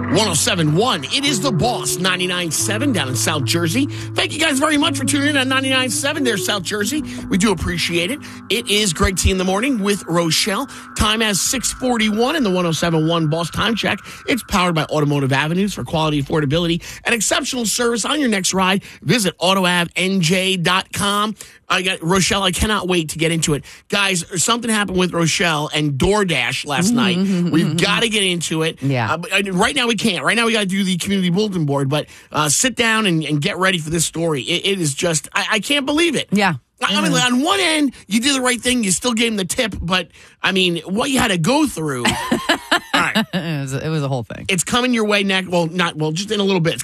107.1. It is the Boss, 99.7 down in South Jersey. Thank you guys very much for tuning in on 99.7 there, South Jersey. We do appreciate it. It is Greg T in the morning with Rochelle. Time as 6:41 in the 107.1 Boss Time Check. It's powered by Automotive Avenues for quality, affordability, and exceptional service on your next ride. Visit AutoAvNJ.com. Rochelle, I cannot wait to get into it. Guys, something happened with Rochelle and DoorDash last night. We've got to get into it. Yeah. Right now we can't. Right now we got to do the community bulletin board, but sit down and get ready for this story. It is just, I can't believe it. Yeah. I mean, on one end, you did the right thing. You still gave him the tip, but, I mean, what you had to go through. All right. It was a whole thing. It's coming your way next. Well, just in a little bit.